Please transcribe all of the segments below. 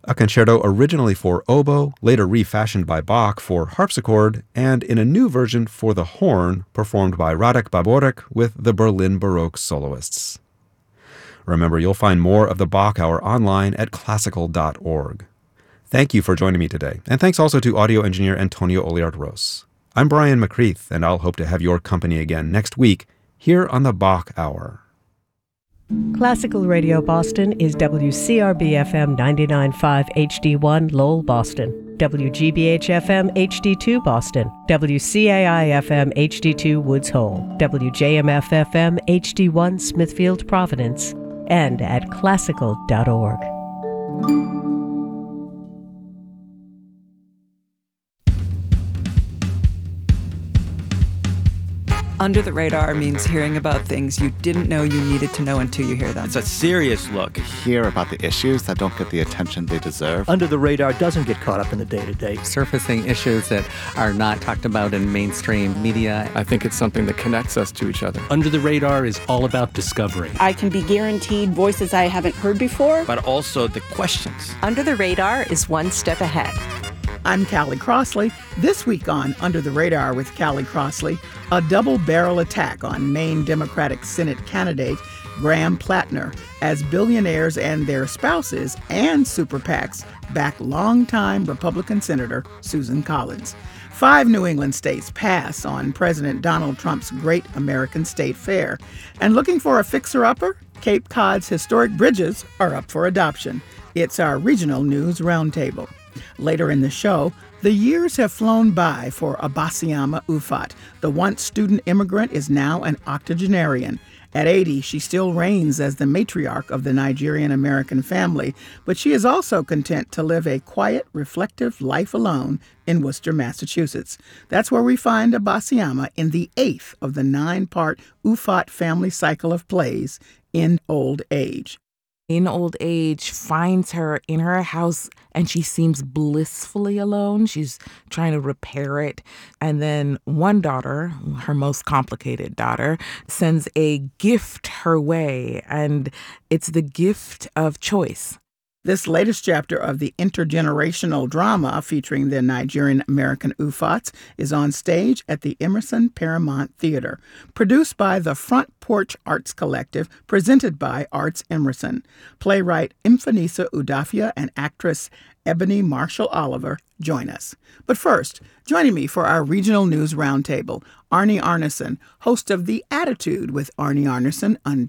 a concerto originally for oboe, later refashioned by Bach for harpsichord, and in a new version for the horn, performed by Radek Baborek with the Berlin Baroque soloists. Remember, you'll find more of the Bach Hour online at classical.org. Thank you for joining me today, and thanks also to audio engineer Antonio Oliart-Ros. I'm Brian McCreath, and I'll hope to have your company again next week here on the Bach Hour. Classical Radio Boston is WCRB-FM 99.5 HD1 Lowell, Boston, WGBH-FM HD2 Boston, WCAI-FM HD2 Woods Hole, WJMF-FM HD1 Smithfield, Providence, and at classical.org. Under the Radar means hearing about things you didn't know you needed to know until you hear them. It's a serious look. Hear about the issues that don't get the attention they deserve. Under the Radar doesn't get caught up in the day-to-day. Surfacing issues that are not talked about in mainstream media. I think it's something that connects us to each other. Under the Radar is all about discovery. I can be guaranteed voices I haven't heard before. But also the questions. Under the Radar is one step ahead. I'm Callie Crossley. This week on Under the Radar with Callie Crossley, a double-barrel attack on Maine Democratic Senate candidate Graham Plattner as billionaires and their spouses and super PACs back longtime Republican Senator Susan Collins. 5 New England states pass on President Donald Trump's Great American State Fair. And looking for a fixer-upper? Cape Cod's historic bridges are up for adoption. It's our regional news roundtable. Later in the show, the years have flown by for Abasiama Ufot. The once student immigrant is now an octogenarian. At 80, she still reigns as the matriarch of the Nigerian-American family, but she is also content to live a quiet, reflective life alone in Worcester, Massachusetts. That's where we find Abasiama in the 8th of the 9-part Ufot family cycle of plays, In Old Age. In old age, finds her in her house and she seems blissfully alone. She's trying to repair it. And then one daughter, her most complicated daughter, sends a gift her way, and it's the gift of choice. This latest chapter of the intergenerational drama featuring the Nigerian-American Ufots is on stage at the Emerson Paramount Theater, produced by the Front Porch Arts Collective, presented by Arts Emerson. Playwright Mfanisa Udafia and actress Ebony Marshall Oliver join us. But first, joining me for our regional news roundtable, Arnie Arneson, host of The Attitude with Arnie Arneson on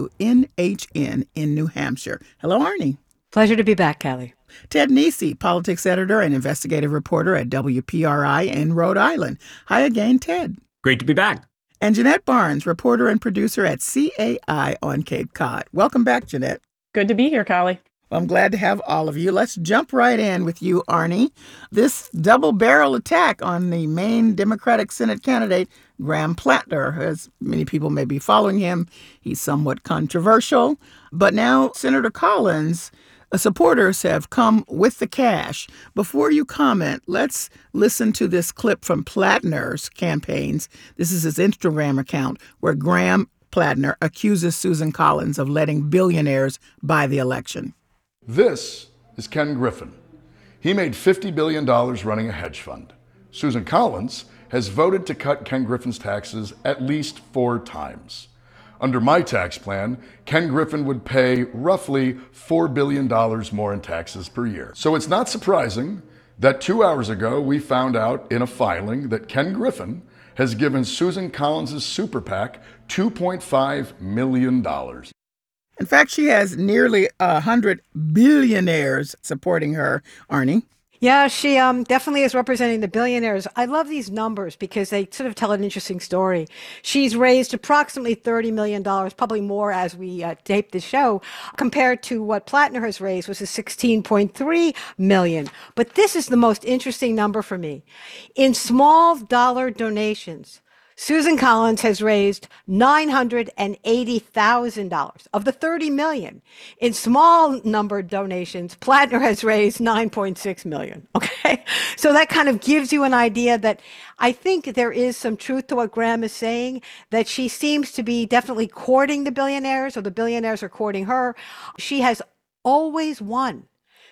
WNHN in New Hampshire. Hello, Arnie. Pleasure to be back, Callie. Ted Nesi, politics editor and investigative reporter at WPRI in Rhode Island. Hi again, Ted. Great to be back. And Jeanette Barnes, reporter and producer at CAI on Cape Cod. Welcome back, Jeanette. Good to be here, Callie. Well, I'm glad to have all of you. Let's jump right in with you, Arnie. This double-barrel attack on the Maine Democratic Senate candidate, Graham Plattner, as many people may be following him. He's somewhat controversial. But now Senator Collins' supporters have come with the cash. Before you comment, let's listen to this clip from Plattner's campaigns. This is his Instagram account, where Graham Plattner accuses Susan Collins of letting billionaires buy the election. This is Ken Griffin. He made $50 billion running a hedge fund. Susan Collins has voted to cut Ken Griffin's taxes at least 4 times. Under my tax plan, Ken Griffin would pay roughly $4 billion more in taxes per year. So it's not surprising that 2 hours ago we found out in a filing that Ken Griffin has given Susan Collins' super PAC $2.5 million. In fact, she has nearly 100 billionaires supporting her, Arnie. Yeah, she definitely is representing the billionaires. I love these numbers because they sort of tell an interesting story. She's raised approximately $30 million, probably more as we tape the show, compared to what Plattner has raised, which is $16.3 million. But this is the most interesting number for me. In small dollar donations, Susan Collins has raised $980,000 of the $30 million. In small number donations, Plattner has raised $9.6 million. Okay. So that kind of gives you an idea that I think there is some truth to what Graham is saying, that she seems to be definitely courting the billionaires, or the billionaires are courting her. She has always won.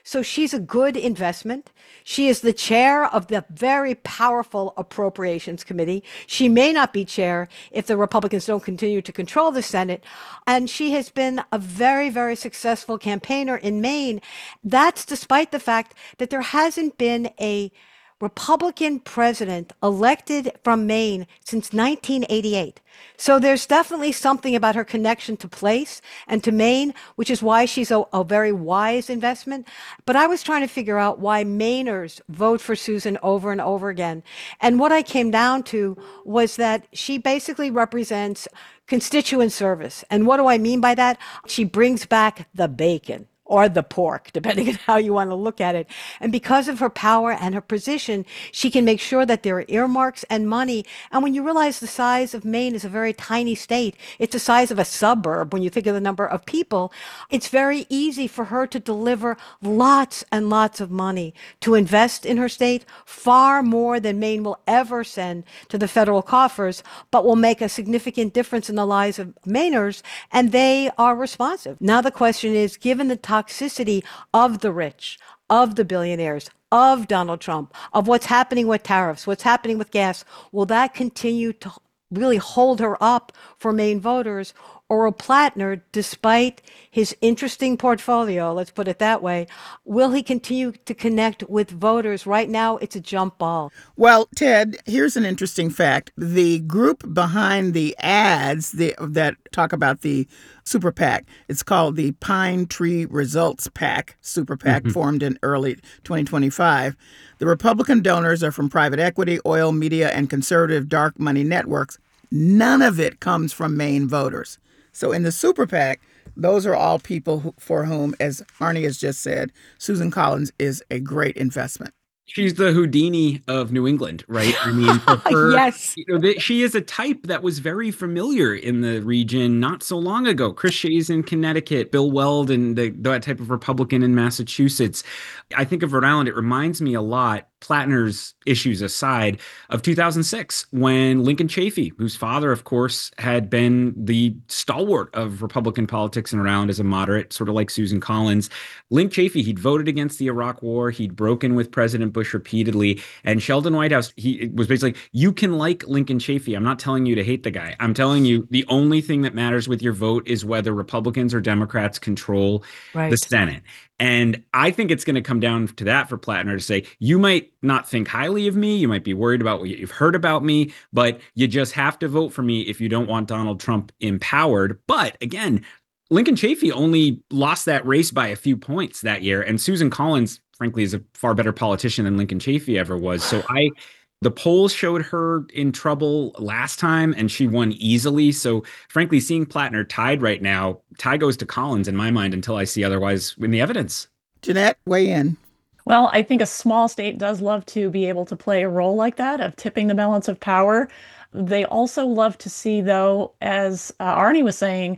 So she's a good investment. She is the chair of the very powerful Appropriations Committee. She may not be chair if the Republicans don't continue to control the Senate. And she has been a very, very successful campaigner in Maine. That's despite the fact that there hasn't been a Republican president elected from Maine since 1988. So there's definitely something about her connection to place and to Maine, which is why she's a very wise investment. But I was trying to figure out why Mainers vote for Susan over and over again. And what I came down to was that she basically represents constituent service. And what do I mean by that? She brings back the bacon or the pork, depending on how you want to look at it. And because of her power and her position, she can make sure that there are earmarks and money. And when you realize the size of Maine is a very tiny state, it's the size of a suburb when you think of the number of people, it's very easy for her to deliver lots and lots of money to invest in her state, far more than Maine will ever send to the federal coffers, but will make a significant difference in the lives of Mainers, and they are responsive. Now the question is, given the toxicity of the rich, of the billionaires, of Donald Trump, of what's happening with tariffs, what's happening with gas, will that continue to really hold her up for Maine voters? Or will Plattner, despite his interesting portfolio, let's put it that way, will he continue to connect with voters? Right now, it's a jump ball. Well, Ted, here's an interesting fact. The group behind the ads that talk about the Super PAC, it's called the Pine Tree Results PAC, Super PAC, formed in early 2025. The Republican donors are from private equity, oil, media, and conservative dark money networks. None of it comes from Maine voters. So in the Super PAC, those are all people for whom, as Arnie has just said, Susan Collins is a great investment. She's the Houdini of New England, right? I mean, for her, yes. She is a type that was very familiar in the region not so long ago. Chris Shays in Connecticut, Bill Weld, and that type of Republican in Massachusetts. I think of Rhode Island. It reminds me a lot, Plattner's issues aside, of 2006 when Lincoln Chafee, whose father, of course, had been the stalwart of Republican politics and around as a moderate, sort of like Susan Collins. Link Chafee, he'd voted against the Iraq War. He'd broken with President Bush repeatedly. And Sheldon Whitehouse, he was basically, you can like Lincoln Chafee. I'm not telling you to hate the guy. I'm telling you the only thing that matters with your vote is whether Republicans or Democrats control the Senate. And I think it's going to come down to that for Plattner to say, you might not think highly of me. You might be worried about what you've heard about me, but you just have to vote for me if you don't want Donald Trump empowered. But again, Lincoln Chafee only lost that race by a few points that year. And Susan Collins, frankly, is a far better politician than Lincoln Chafee ever was. So the polls showed her in trouble last time, and she won easily. So frankly, seeing Plattner tied right now, tie goes to Collins in my mind until I see otherwise in the evidence. Jeanette, weigh in. Well, I think a small state does love to be able to play a role like that of tipping the balance of power. They also love to see, though, as Arnie was saying,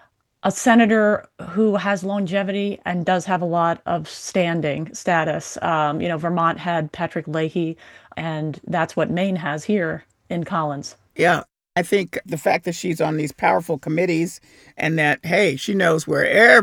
a senator who has longevity and does have a lot of standing status. Vermont had Patrick Leahy, and that's what Maine has here in Collins. Yeah, I think the fact that she's on these powerful committees and that, hey, she knows where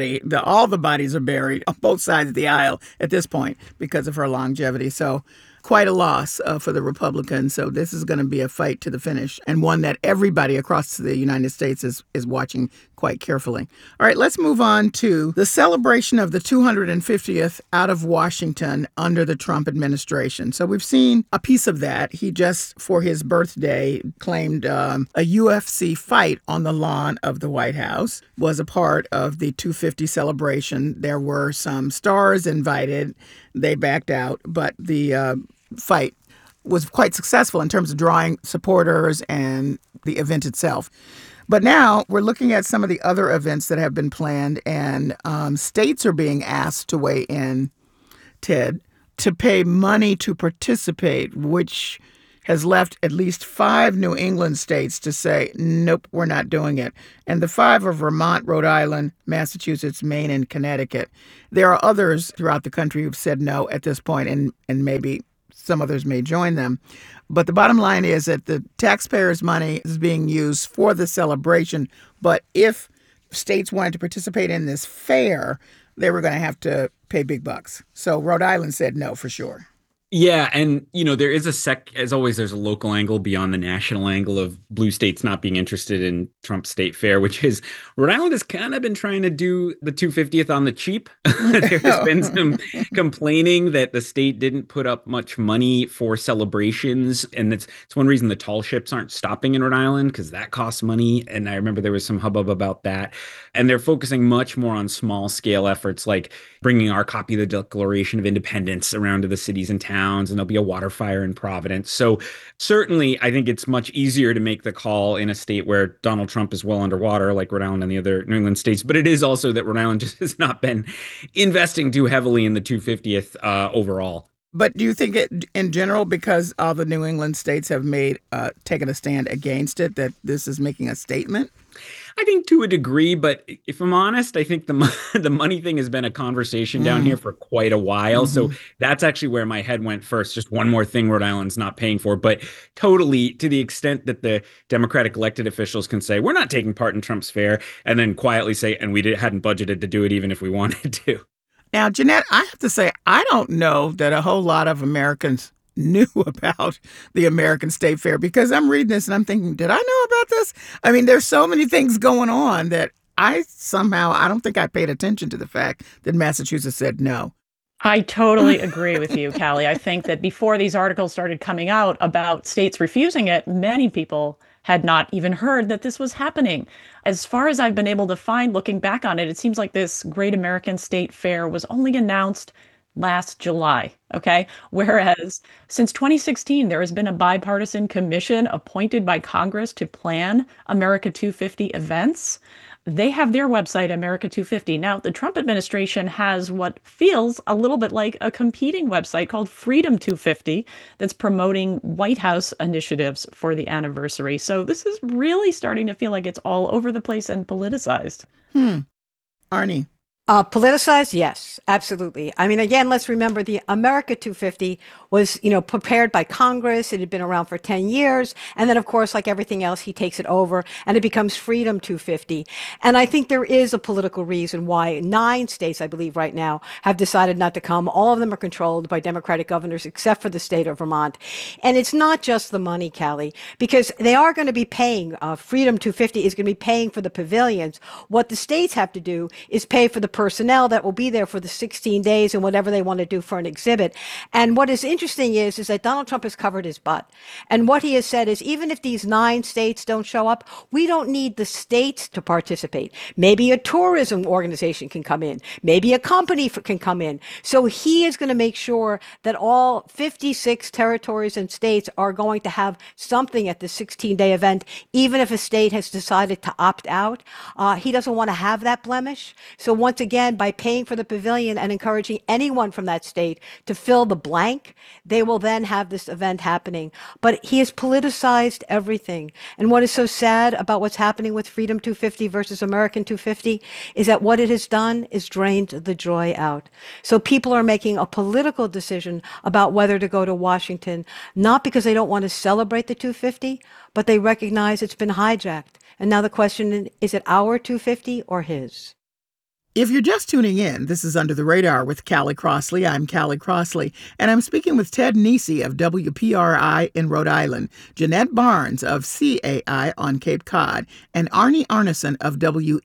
all the bodies are buried on both sides of the aisle at this point because of her longevity. So quite a loss for the Republicans. So this is going to be a fight to the finish, and one that everybody across the United States is watching quite carefully. All right, let's move on to the celebration of the 250th out of Washington under the Trump administration. So we've seen a piece of that. He just, for his birthday, claimed a UFC fight on the lawn of the White House was a part of the 250 celebration. There were some stars invited. They backed out, but the fight was quite successful in terms of drawing supporters and the event itself. But now we're looking at some of the other events that have been planned, and states are being asked to weigh in, Ted, to pay money to participate, which has left at least 5 New England states to say, nope, we're not doing it. And the 5 are Vermont, Rhode Island, Massachusetts, Maine, and Connecticut. There are others throughout the country who've said no at this point, and maybe some others may join them. But the bottom line is that the taxpayers' money is being used for the celebration. But if states wanted to participate in this fair, they were going to have to pay big bucks. So Rhode Island said no for sure. Yeah, and there is as always, there's a local angle beyond the national angle of blue states not being interested in Trump's state fair, which is Rhode Island has kind of been trying to do the 250th on the cheap. There has been some complaining that the state didn't put up much money for celebrations, and it's one reason the tall ships aren't stopping in Rhode Island, because that costs money. And I remember there was some hubbub about that, and they're focusing much more on small scale efforts like bringing our copy of the Declaration of Independence around to the cities and towns, and there'll be a water fire in Providence. So certainly, I think it's much easier to make the call in a state where Donald Trump is well underwater, like Rhode Island and the other New England states. But it is also that Rhode Island just has not been investing too heavily in the 250th overall. But do you think in general, because all the New England states have taken a stand against it, that this is making a statement? I think to a degree, but if I'm honest, I think the money thing has been a conversation down here for quite a while. So that's actually where my head went first. Just one more thing Rhode Island's not paying for. But totally, to the extent that the Democratic elected officials can say, we're not taking part in Trump's fair, and then quietly say, and we hadn't budgeted to do it even if we wanted to. Now, Jeanette, I have to say, I don't know that a whole lot of Americans knew about the American State Fair, because I'm reading this and I'm thinking, did I know about this? I mean, there's so many things going on that I don't think I paid attention to the fact that Massachusetts said no. I totally agree with you, Callie. I think that before these articles started coming out about states refusing it, many people had not even heard that this was happening. As far as I've been able to find, looking back on it, it seems like this Great American State Fair was only announced last July, okay? Whereas since 2016, there has been a bipartisan commission appointed by Congress to plan America 250 events. They have their website, America 250. Now, the Trump administration has what feels a little bit like a competing website called Freedom 250 that's promoting White House initiatives for the anniversary. So this is really starting to feel like it's all over the place and politicized. Arnie. Politicized? Yes, absolutely. I mean, again, let's remember the America 250 was, prepared by Congress. It had been around for 10 years. And then, of course, like everything else, he takes it over and it becomes Freedom 250. And I think there is a political reason why 9 states, I believe right now, have decided not to come. All of them are controlled by Democratic governors, except for the state of Vermont. And it's not just the money, Callie, because they are going to be paying, Freedom 250 is going to be paying for the pavilions. What the states have to do is pay for the personnel that will be there for the 16 days and whatever they want to do for an exhibit. And what is interesting is that Donald Trump has covered his butt. And what he has said is, even if these 9 states don't show up, we don't need the states to participate. Maybe a tourism organization can come in. Maybe a company can come in. So he is going to make sure that all 56 territories and states are going to have something at the 16-day event, even if a state has decided to opt out. He doesn't want to have that blemish. So once again, by paying for the pavilion and encouraging anyone from that state to fill the blank, they will then have this event happening. But he has politicized everything. And what is so sad about what's happening with Freedom 250 versus American 250 is that what it has done is drained the joy out. So people are making a political decision about whether to go to Washington, not because they don't want to celebrate the 250, but they recognize it's been hijacked. And now the question is it our 250 or his? If you're just tuning in, this is Under the Radar with Callie Crossley. I'm Callie Crossley, and I'm speaking with Ted Nesi of WPRI in Rhode Island, Jeanette Barnes of CAI on Cape Cod, and Arnie Arneson of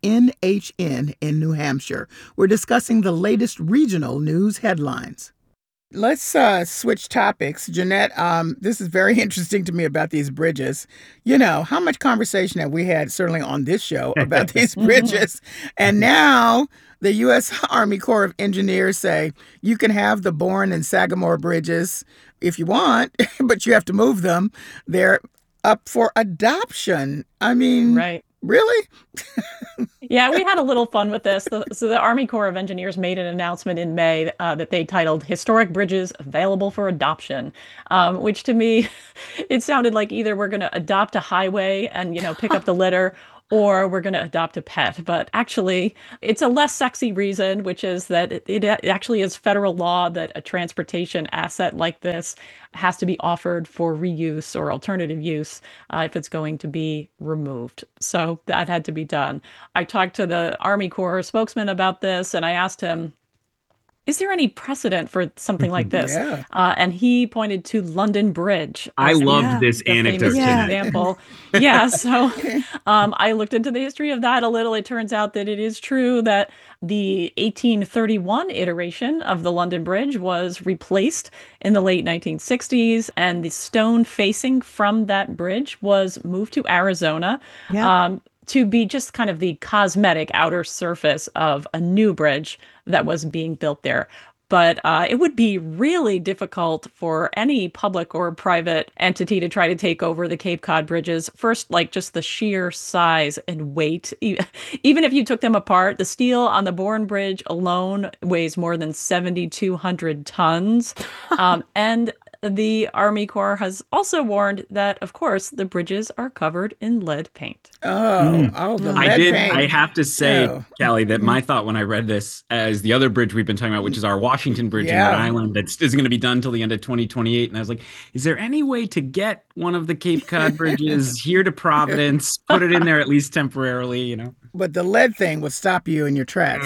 WNHN in New Hampshire. We're discussing the latest regional news headlines. Let's switch topics. Jeanette, this is very interesting to me about these bridges. How much conversation have we had, certainly on this show, about these bridges? And now the U.S. Army Corps of Engineers say you can have the Bourne and Sagamore bridges if you want, but you have to move them. They're up for adoption. I mean, right. Really? Yeah, we had a little fun with this. So the Army Corps of Engineers made an announcement in May that they titled Historic Bridges Available for Adoption, which to me, it sounded like either we're going to adopt a highway and, pick up the litter, or we're going to adopt a pet. But actually, it's a less sexy reason, which is that it actually is federal law that a transportation asset like this has to be offered for reuse or alternative use if it's going to be removed. So that had to be done. I talked to the Army Corps spokesman about this, and I asked him, is there any precedent for something like this? Yeah. And he pointed to London Bridge. I loved this anecdote. Example. Yeah. So I looked into the history of that a little. It turns out that it is true that the 1831 iteration of the London Bridge was replaced in the late 1960s, and the stone facing from that bridge was moved to Arizona. Yeah. To be just kind of the cosmetic outer surface of a new bridge that was being built there. But it would be really difficult for any public or private entity to try to take over the Cape Cod bridges. First, like just the sheer size and weight. Even if you took them apart, the steel on the Bourne Bridge alone weighs more than 7,200 tons. And the Army Corps has also warned that, of course, the bridges are covered in lead paint. The lead paint. I have to say, Callie, that my thought when I read this, as the other bridge we've been talking about, which is our Washington Bridge in Rhode Island, that is going to be done till the end of 2028. And I was like, is there any way to get one of the Cape Cod bridges here to Providence, put it in there at least temporarily, you know? But the lead thing would stop you in your tracks.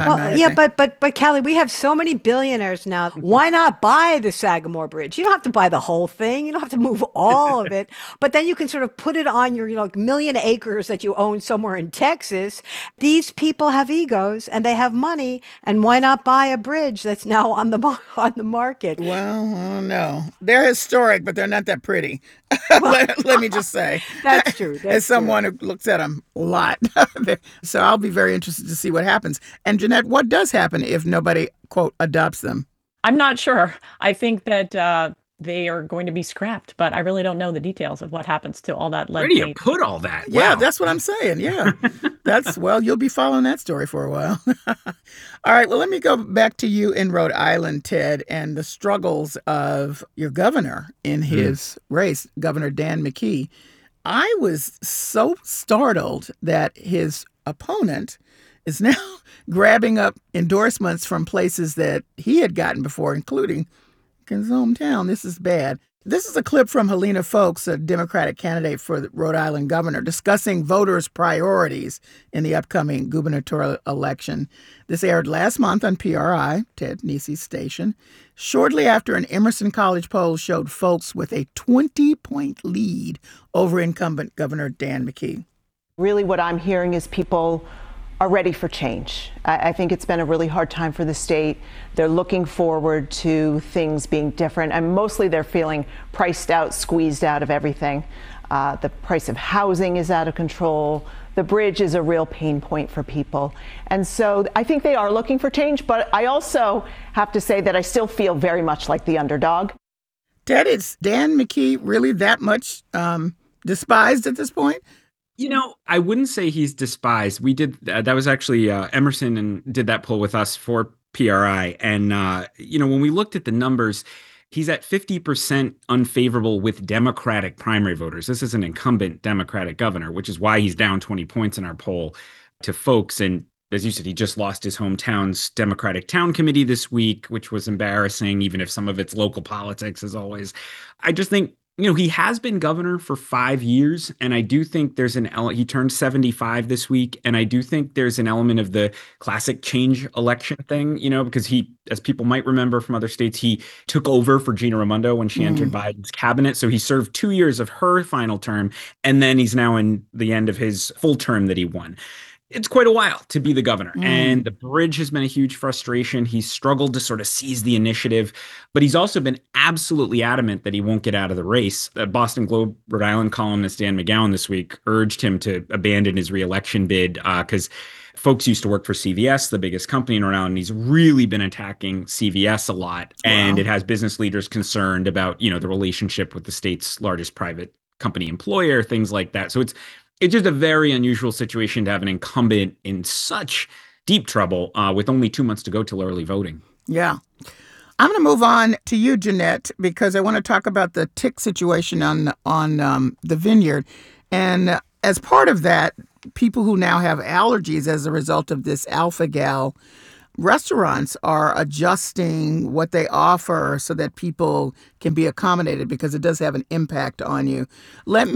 But Callie, we have so many billionaires now. Why not buy the Sagamore Bridge? You don't have to buy the whole thing. You don't have to move all of it. But then you can sort of put it on your, million acres that you own somewhere in Texas. These people have egos and they have money. And why not buy a bridge that's now on the market? Well, I don't know. They're historic, but they're not that pretty. Let me just say. That's true. As someone who looks at them a lot. So I'll be very interested to see what happens. And Jeanette, what does happen if nobody, quote, adopts them? I'm not sure. I think that they are going to be scrapped, but I really don't know the details of what happens to all that lead paint. Where do you put all that? Yeah, Wow. That's what I'm saying. Yeah. You'll be following that story for a while. All right. Well, let me go back to you in Rhode Island, Ted, and the struggles of your governor in his race, Governor Dan McKee. I was so startled that his opponent is now grabbing up endorsements from places that he had gotten before, including his hometown. This is bad. This is a clip from Helena Foulkes, a Democratic candidate for the Rhode Island governor, discussing voters' priorities in the upcoming gubernatorial election. This aired last month on PRI, Ted Nesi's station, shortly after an Emerson College poll showed Foulkes with a 20-point lead over incumbent Governor Dan McKee. Really what I'm hearing is people are ready for change. I think it's been a really hard time for the state. They're looking forward to things being different, and mostly they're feeling priced out, squeezed out of everything. The price of housing is out of control. The bridge is a real pain point for people. And so I think they are looking for change, but I also have to say that I still feel very much like the underdog. Ted, is Dan McKee really that much despised at this point? I wouldn't say he's despised. We did that was actually Emerson and did that poll with us for PRI. And, when we looked at the numbers, he's at 50% unfavorable with Democratic primary voters. This is an incumbent Democratic governor, which is why he's down 20 points in our poll to Foulkes. And as you said, he just lost his hometown's Democratic town committee this week, which was embarrassing, even if some of it's local politics, as always. I just think, he has been governor for 5 years, and I do think there's he turned 75 this week, and I do think there's an element of the classic change election thing, because he, as people might remember from other states, he took over for Gina Raimondo when she entered Biden's cabinet. So he served 2 years of her final term, and then he's now in the end of his full term that he won. It's quite a while to be the governor, and the bridge has been a huge frustration. He's struggled to sort of seize the initiative, but he's also been absolutely adamant that he won't get out of the race. The Boston Globe Rhode Island columnist Dan McGowan this week urged him to abandon his reelection bid because Foulkes used to work for CVS, the biggest company in Rhode Island, and he's really been attacking CVS a lot, and it has business leaders concerned about, the relationship with the state's largest private company employer, things like that. So it's just a very unusual situation to have an incumbent in such deep trouble with only 2 months to go till early voting. Yeah. I'm going to move on to you, Jeanette, because I want to talk about the tick situation on the vineyard. And as part of that, people who now have allergies as a result of this alpha-gal, restaurants are adjusting what they offer so that people can be accommodated because it does have an impact on you. Let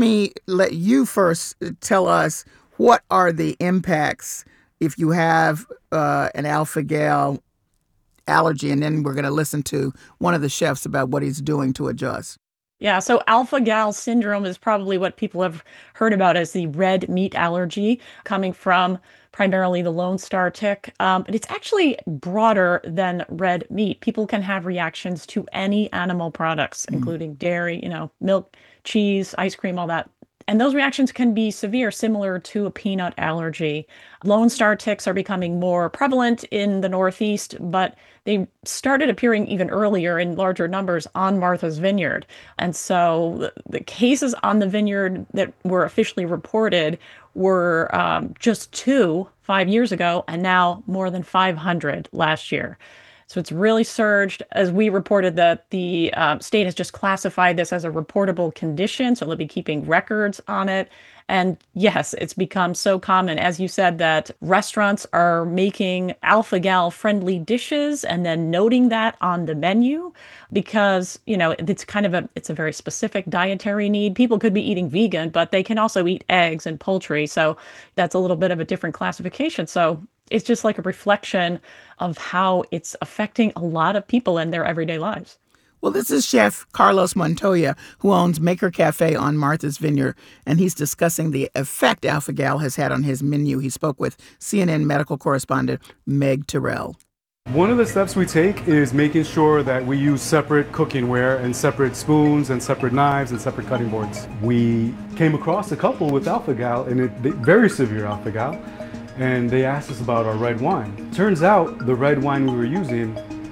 you first tell us, what are the impacts if you have an alpha-gal allergy, and then we're going to listen to one of the chefs about what he's doing to adjust. Yeah, so alpha-gal syndrome is probably what people have heard about as the red meat allergy, coming from primarily the Lone Star tick. But it's actually broader than red meat. People can have reactions to any animal products, including dairy, milk, cheese, ice cream, all that. And those reactions can be severe, similar to a peanut allergy. Lone Star ticks are becoming more prevalent in the Northeast, but they started appearing even earlier in larger numbers on Martha's Vineyard. And so the cases on the vineyard that were officially reported were just 2 5 years ago, and now more than 500 last year. So it's really surged. As we reported, that the state has just classified this as a reportable condition, so they'll be keeping records on it. And yes, it's become so common, as you said, that restaurants are making alpha-gal friendly dishes and then noting that on the menu because, it's a very specific dietary need. People could be eating vegan, but they can also eat eggs and poultry. So that's a little bit of a different classification. So it's just like a reflection of how it's affecting a lot of people in their everyday lives. Well, this is Chef Carlos Montoya, who owns Maker Cafe on Martha's Vineyard, and he's discussing the effect alpha-gal has had on his menu. He spoke with CNN medical correspondent Meg Terrell. One of the steps we take is making sure that we use separate cookware and separate spoons and separate knives and separate cutting boards. We came across a couple with alpha-gal, and very severe alpha-gal, and they asked us about our red wine. Turns out the red wine we were using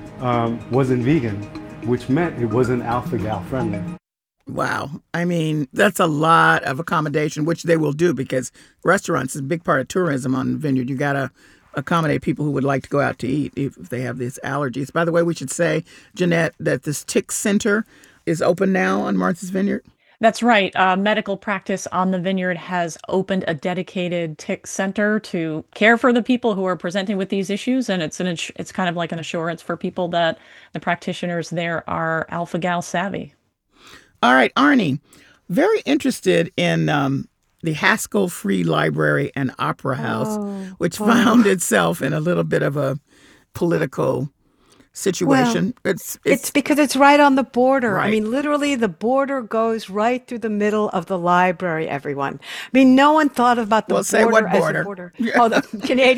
wasn't vegan, which meant it wasn't alpha-gal friendly. Wow. I mean, that's a lot of accommodation, which they will do because restaurants is a big part of tourism on the vineyard. You got to accommodate people who would like to go out to eat if they have these allergies. By the way, we should say, Jeanette, that this tick center is open now on Martha's Vineyard. That's right. Medical practice on the vineyard has opened a dedicated tick center to care for the people who are presenting with these issues. And it's kind of like an assurance for people that the practitioners there are alpha-gal savvy. All right, Arnie, very interested in the Haskell Free Library and Opera House, which found itself in a little bit of a political situation. Well, it's because it's right on the border. Right. I mean, literally, the border goes right through the middle of the library, everyone. I mean, no one thought about the border say what as border? a border. Oh, the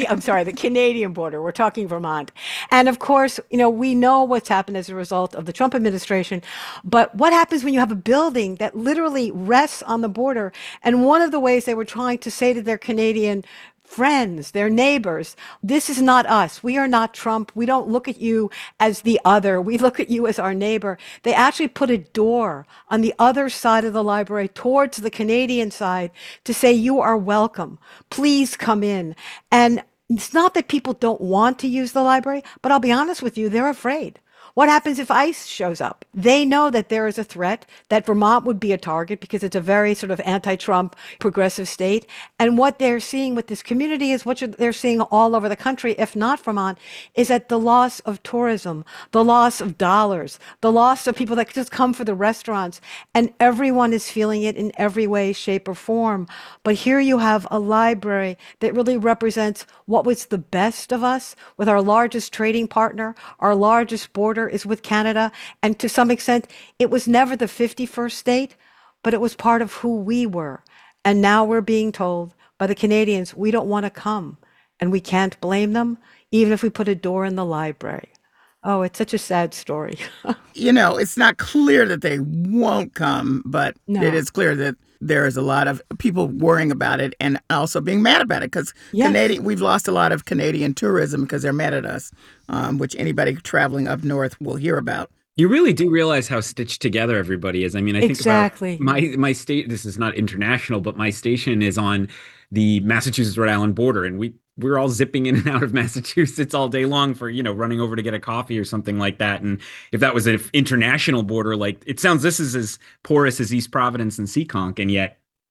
Canadian border. We're talking Vermont. And of course, we know what's happened as a result of the Trump administration. But what happens when you have a building that literally rests on the border? And one of the ways they were trying to say to their Canadian friends, their neighbors, this is not us. We are not Trump. We don't look at you as the other. We look at you as our neighbor. They actually put a door on the other side of the library towards the Canadian side to say, you are welcome. Please come in. And it's not that people don't want to use the library, but I'll be honest with you, they're afraid. What happens if ICE shows up? They know that there is a threat, that Vermont would be a target because it's a very sort of anti-Trump progressive state. And what they're seeing with this community is what they're seeing all over the country, if not Vermont, is that the loss of tourism, the loss of dollars, the loss of people that just come for the restaurants, and everyone is feeling it in every way, shape, or form. But here you have a library that really represents what was the best of us with our largest trading partner, our largest border is with Canada, and to some extent, it was never the 51st state, but it was part of who we were. And now we're being told by the Canadians, we don't want to come, and we can't blame them, even if we put a door in the library. Oh, it's such a sad story. It's not clear that they won't come, but No. It is clear that there is a lot of people worrying about it and also being mad about it because we've lost a lot of Canadian tourism because they're mad at us, which anybody traveling up north will hear about. You really do realize how stitched together everybody is. I mean, I think Exactly. about my state. This is not international, but my station is on the Massachusetts-Rhode Island border, and we're all zipping in and out of Massachusetts all day long for, running over to get a coffee or something like that. And if that was an international border, like it sounds, this is as porous as East Providence and Seekonk, and yet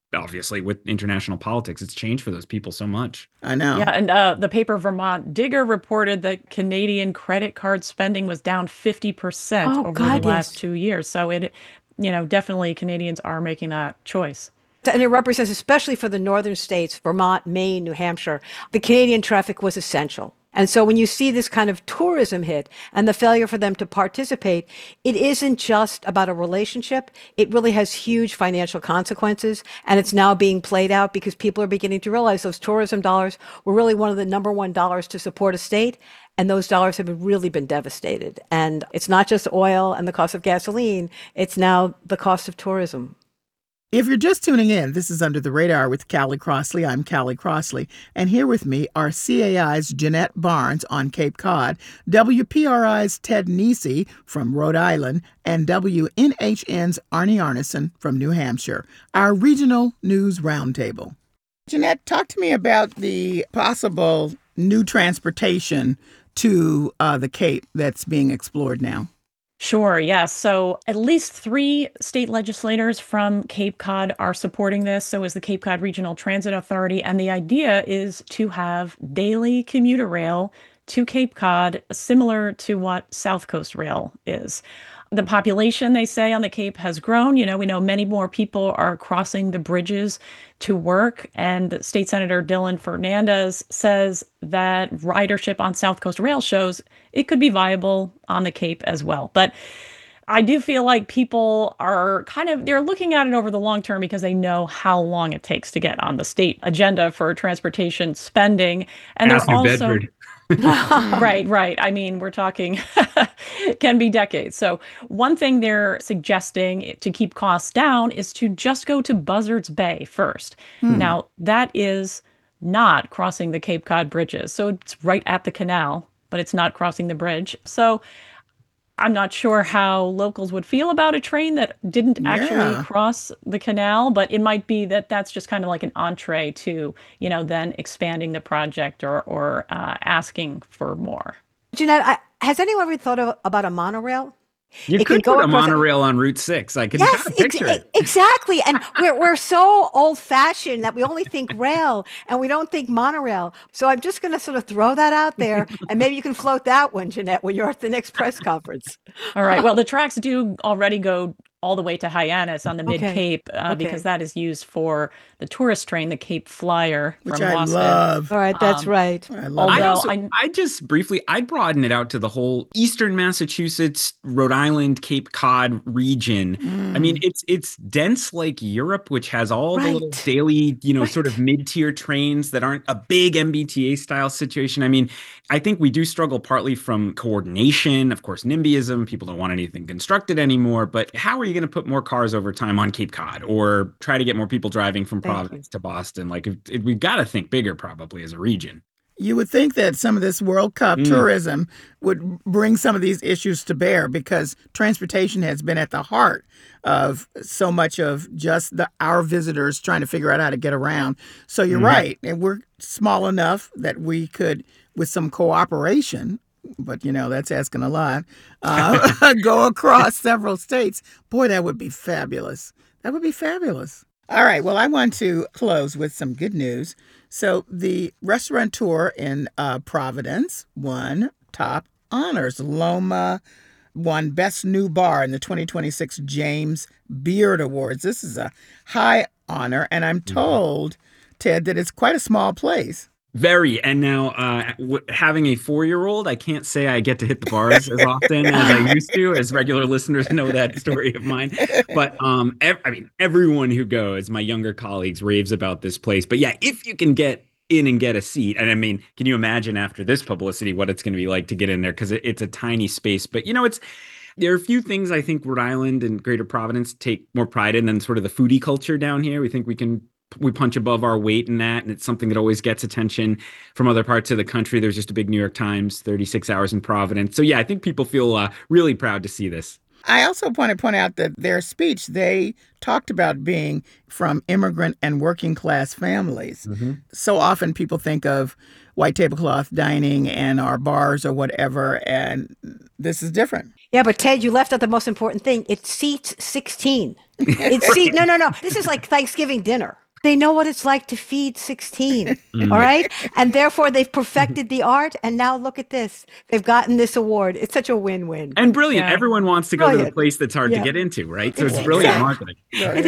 obviously with international politics, it's changed for those people so much. I know. Yeah, and the paper Vermont Digger reported that Canadian credit card spending was down 50% over the last 2 years. So it, definitely Canadians are making that choice. And it represents, especially for the northern states, Vermont, Maine, New Hampshire, the Canadian traffic was essential. And so when you see this kind of tourism hit and the failure for them to participate, it isn't just about a relationship. It really has huge financial consequences. And it's now being played out because people are beginning to realize those tourism dollars were really one of the number one dollars to support a state. And those dollars have really been devastated. And it's not just oil and the cost of gasoline. It's now the cost of tourism. If you're just tuning in, this is Under the Radar with Callie Crossley. I'm Callie Crossley, and here with me are CAI's Jeanette Barnes on Cape Cod, WPRI's Ted Nesi from Rhode Island, and WNHN's Arnie Arneson from New Hampshire, our regional news roundtable. Jeanette, talk to me about the possible new transportation to the Cape that's being explored now. Sure, yes. So at least 3 state legislators from Cape Cod are supporting this. So is the Cape Cod Regional Transit Authority. And the idea is to have daily commuter rail to Cape Cod, similar to what South Coast Rail is. The population, they say, on the Cape has grown. We know many more people are crossing the bridges to work. And State Senator Dylan Fernandez says that ridership on South Coast Rail shows it could be viable on the Cape as well. But I do feel like people are they're looking at it over the long term because they know how long it takes to get on the state agenda for transportation spending. And they're also Bedford. Right. I mean, we're talking can be decades. So one thing they're suggesting to keep costs down is to just go to Buzzards Bay first. Now, that is not crossing the Cape Cod bridges. So it's right at the canal, but it's not crossing the bridge. So I'm not sure how locals would feel about a train that didn't actually cross the canal, but it might be that that's just kind of like an entree to, then expanding the project or asking for more. Jeanette, has anyone ever thought about a monorail? You could put a monorail on Route 6. I can picture it. Exactly. And we're so old-fashioned that we only think rail and we don't think monorail. So I'm just going to sort of throw that out there, and maybe you can float that one, Jeanette, when you're at the next press conference. All right. Well, the tracks do already go all the way to Hyannis on the Mid-Cape because that is used for the tourist train, the Cape Flyer from Boston. Which I love. All right, that's right. I love I just briefly, I'd broaden it out to the whole Eastern Massachusetts, Rhode Island, Cape Cod region. I mean, it's dense like Europe, which has all the little daily, sort of mid-tier trains that aren't a big MBTA style situation. I mean, I think we do struggle partly from coordination, of course, NIMBYism. People don't want anything constructed anymore. But how are you going to put more cars over time on Cape Cod or try to get more people driving from Providence to Boston? Like, we've got to think bigger probably as a region. You would think that some of this World Cup tourism would bring some of these issues to bear because transportation has been at the heart of so much of just our visitors trying to figure out how to get around. So you're right. And we're small enough that we could, with some cooperation, but, that's asking a lot, go across several states. Boy, that would be fabulous. That would be fabulous. All right. Well, I want to close with some good news. So the restaurateur in Providence won top honors. Loma won Best New Bar in the 2026 James Beard Awards. This is a high honor, and I'm told, Ted, that it's quite a small place. Very. And now having a 4-year-old, I can't say I get to hit the bars as often as I used to, as regular listeners know that story of mine. But everyone who goes, my younger colleagues, raves about this place. But yeah, if you can get in and get a seat, and I mean, can you imagine after this publicity what it's going to be like to get in there? Because it's a tiny space. But, there are a few things I think Rhode Island and Greater Providence take more pride in than sort of the foodie culture down here. We think we punch above our weight in that, and it's something that always gets attention from other parts of the country. There's just a big New York Times, 36 Hours in Providence. So yeah, I think people feel really proud to see this. I also want to point out that their speech, they talked about being from immigrant and working class families. So often people think of white tablecloth dining and our bars or whatever, and This is different. Yeah, but Ted, you left out the most important thing. It seats 16. No. This is like Thanksgiving dinner. They know what it's like to feed 16, all right? And therefore, they've perfected the art, and now look at this. They've gotten this award. It's such a win-win. And brilliant. Yeah. Everyone wants to go to the place that's hard to get into, right? So it's brilliant marketing. It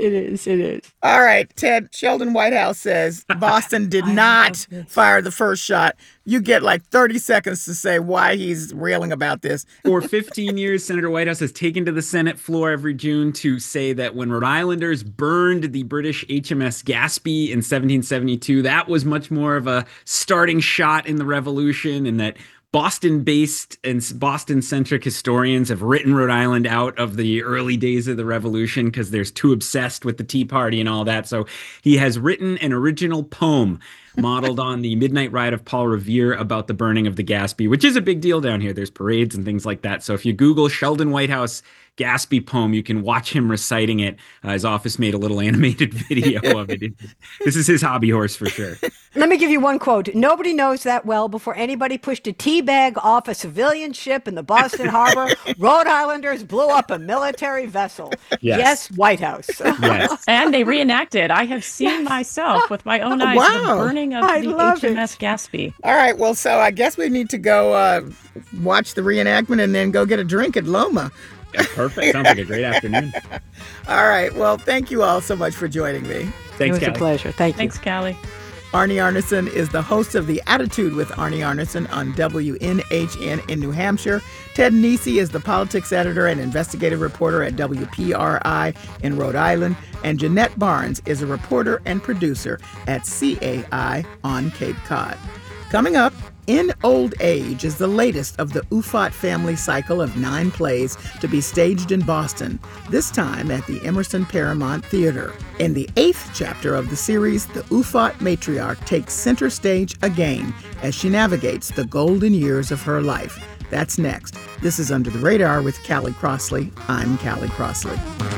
is. All right, Ted, Sheldon Whitehouse says Boston did not fire the first shot. You get like 30 seconds to say why he's railing about this. For 15 years, Senator Whitehouse has taken to the Senate floor every June to say that when Rhode Islanders burned the British HMS Gaspee in 1772, that was much more of a starting shot in the Revolution, and that Boston-based and Boston-centric historians have written Rhode Island out of the early days of the Revolution because they're too obsessed with the Tea Party and all that. So he has written an original poem modeled on the Midnight Ride of Paul Revere about the burning of the Gaspee, which is a big deal down here. There's parades and things like that. So if you Google Sheldon Whitehouse Gaspee poem, you can watch him reciting it. His office made a little animated video of it. This is his hobby horse for sure. Let me give you one quote. Nobody knows that well before anybody pushed a tea bag off a civilian ship in the Boston Harbor. Rhode Islanders blew up a military vessel. Yes, Whitehouse. Yes. And they reenacted. I have seen myself with my own eyes the burning of the HMS Gaspee. All right, well, so I guess we need to go watch the reenactment and then go get a drink at Loma. Yeah, perfect. Sounds like a great afternoon. All right. Well, thank you all so much for joining me. Thanks, It was a pleasure. Thank you. Thanks, Callie. Arnie Arneson is the host of The Attitude with Arnie Arneson on WNHN in New Hampshire. Ted Nesi is the politics editor and investigative reporter at WPRI in Rhode Island. And Jeanette Barnes is a reporter and producer at CAI on Cape Cod. Coming up, In Old Age is the latest of the Ufot family cycle of 9 plays to be staged in Boston, this time at the Emerson Paramount Theater. In the 8th chapter of the series, the Ufot matriarch takes center stage again as she navigates the golden years of her life. That's next. This is Under the Radar with Callie Crossley. I'm Callie Crossley.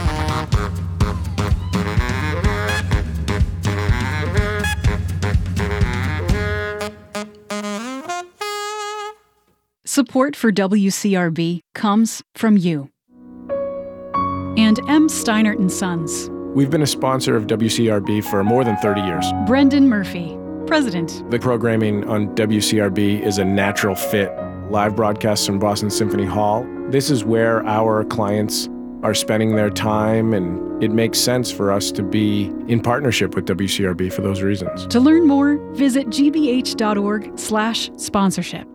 Support for WCRB comes from you. And M. Steinert & Sons. We've been a sponsor of WCRB for more than 30 years. Brendan Murphy, President. The programming on WCRB is a natural fit. Live broadcasts from Boston Symphony Hall. This is where our clients are spending their time, and it makes sense for us to be in partnership with WCRB for those reasons. To learn more, visit gbh.org/sponsorship.